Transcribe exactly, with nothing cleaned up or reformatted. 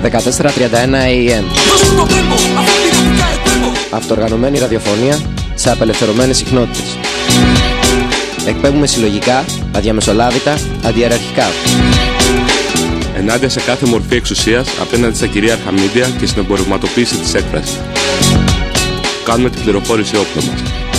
δεκατέσσερα τριάντα ένα έι εμ. Αυτοοργανωμένη ραδιοφωνία σε απελευθερωμένες συχνότητες. Εκπέμπουμε συλλογικά, αδιαμεσολάβητα, αντιεραρχικά. Ενάντια σε κάθε μορφή εξουσίας απέναντι στα κυρίαρχα μίντια και στην εμπορευματοποίηση της έκφρασης. Κάνουμε την πληροφόρηση όπλο μας.